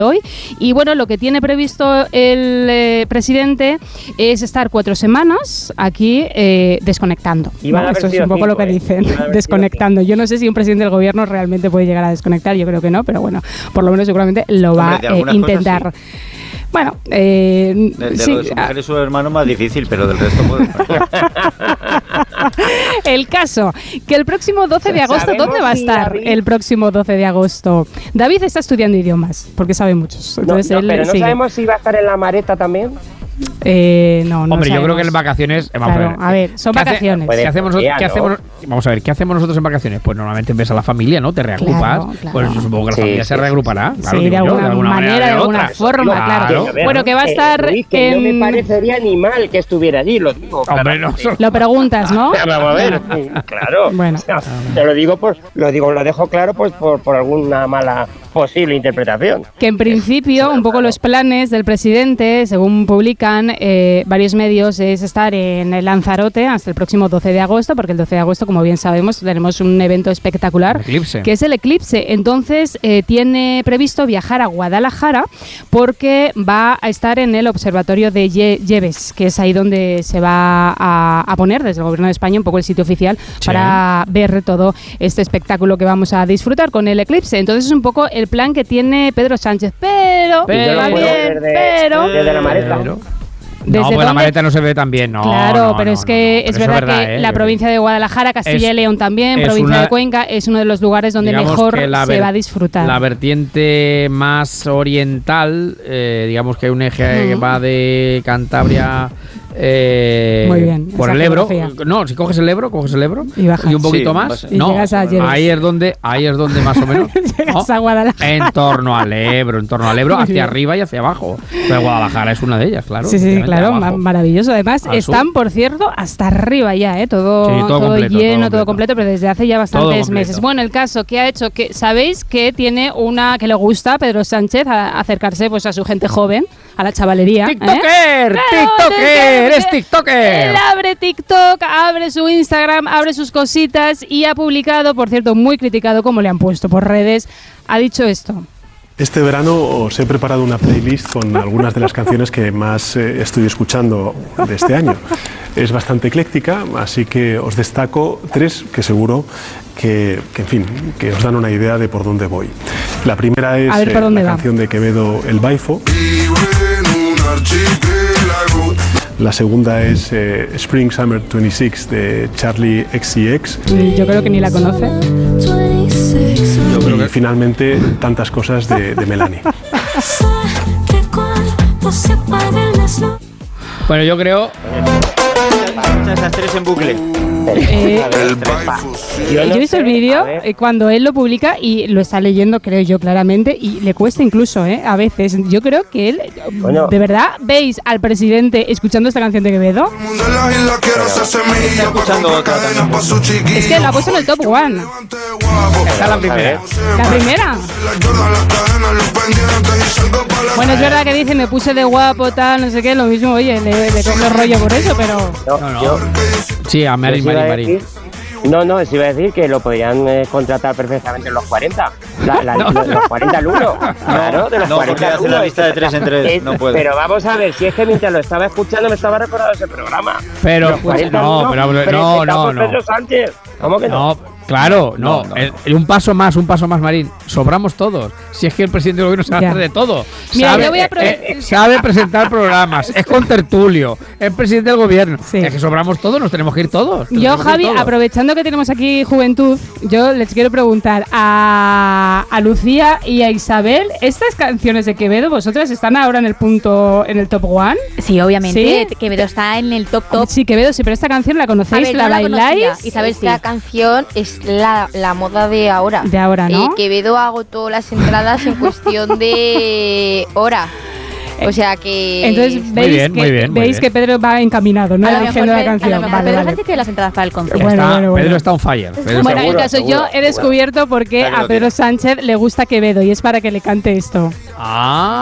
hoy. Y bueno, lo que tiene previsto el presidente es estar 4 semanas aquí desconectando, ¿no? Esto es un poco lo que dicen, desconectando. Yo no sé si un presidente del gobierno realmente puede llegar a desconectar, yo creo que no, pero bueno, por lo menos seguramente lo va a intentar. Bueno, de sí, lo de su mujer y su hermano más difícil, pero del resto puede. El caso, que el próximo 12 de agosto, ¿dónde va a estar el próximo 12 de agosto? David está estudiando idiomas, porque sabe muchos. Entonces pero no sabemos si va a estar en La Mareta también. No Hombre, sabemos. yo creo que en vacaciones... Claro, a ver, son vacaciones. ¿Qué hacemos vamos a ver, ¿qué hacemos nosotros en vacaciones? Pues normalmente ves a la familia, ¿no? Te reagrupas. Claro. Pues supongo que la familia se reagrupará. Claro, Sí, de alguna manera, de alguna forma, claro. Bueno, que va a estar Luis, que no me parecería ni mal que estuviera allí, lo digo. Hombre, no. Lo preguntas, ¿no? Vamos a ver, claro. Bueno. Te lo digo, pues, lo dejo claro pues por alguna mala posible interpretación. Que en principio, un poco los planes del presidente, según publican varios medios, es estar en el Lanzarote hasta el próximo 12 de agosto, porque el 12 de agosto, como bien sabemos, tenemos un evento espectacular, que es el eclipse. Entonces, tiene previsto viajar a Guadalajara porque va a estar en el observatorio de Lleves, que es ahí donde se va a poner desde el gobierno de España un poco el sitio oficial para ver todo este espectáculo que vamos a disfrutar con el eclipse. Entonces, es un poco el plan que tiene Pedro Sánchez, pero desde La Mareta. No, pues la Mareta no se ve tan bien, no. Claro, pero es que es verdad que la provincia de Guadalajara, Castilla y León también, provincia de Cuenca, es uno de los lugares donde mejor se va a disfrutar. La vertiente más oriental, digamos que hay un eje que va de Cantabria muy bien, por el Ebro. No, si coges el Ebro y bajas. Y un poquito más. Y llegas a Lleves. ahí es donde más o menos llegas a Guadalajara. En torno al Ebro, hacia arriba y hacia abajo. Pero Guadalajara es una de ellas, claro. Sí, claro, maravilloso. Además, están, por cierto, hasta arriba ya, todo completo, lleno, todo completo, pero desde hace ya bastantes meses. Bueno, el caso que ha hecho, que sabéis que tiene que le gusta a Pedro Sánchez acercarse pues a su gente joven, a la chavalería. ¡TikToker! ¡TikToker! ¡Eres TikToker! Él abre TikTok, abre su Instagram, abre sus cositas y ha publicado, por cierto, muy criticado como le han puesto por redes, ha dicho esto. Este verano os he preparado una playlist con algunas de las canciones que más estoy escuchando de este año. Es bastante ecléctica, así que os destaco 3 que seguro que os dan una idea de por dónde voy. La primera es la canción de Quevedo, El Baifo. La segunda es Spring Summer 26 de Charlie XCX. Yo creo que ni la conoce. Y finalmente Tantas cosas de Melanie. Bueno, yo creo... Esas 3 en bucle. Yo he visto el vídeo cuando él lo publica y lo está leyendo, creo yo, claramente, y le cuesta incluso, a veces. Yo creo que él, ¿de verdad veis al presidente escuchando esta canción de Quevedo? Está escuchando otra también. Es que la ha puesto en el top 1. Está la primera. ¿La primera? Bueno, es verdad que dice, me puse de guapo, tal, no sé qué, lo mismo, oye, le coge el rollo por eso, pero... No. Sí, a Marín. No, os iba a decir que lo podrían contratar perfectamente en los 40. Los 40 al 1. Claro, de los 40 al 1. La lista de 3 en 3, no puede. Pero vamos a ver, si es que mientras lo estaba escuchando me estaba recordando ese programa. Pero, no. Pedro Sánchez. ¿Cómo que no? Claro, no. Un paso más, Marín. Sobramos todos. Si es que el presidente del gobierno sabe hacer de todo. Mira, sabe presentar programas, es contertulio, es presidente del gobierno. Sí. Es que sobramos todos, nos tenemos que ir todos. Yo, Javi, aprovechando que tenemos aquí juventud, yo les quiero preguntar a Lucía y a Isabel, ¿estas canciones de Quevedo, vosotras están ahora en el top 1? Sí, obviamente. ¿Sí? Quevedo está en el top. Sí, Quevedo, sí, pero esta canción la conocéis, la bailáis. Y sabéis que la canción es la moda de ahora. De ahora, ¿no? Quevedo agotó las entradas en cuestión de hora. O sea que... Entonces veis que Pedro va encaminado, ¿no? Diciendo la canción. Pedro Sánchez tiene las entradas para el concierto. Bueno. Pedro está on fire. Bueno, en el caso yo he descubierto por qué a Pedro Sánchez le gusta Quevedo y es para que le cante esto.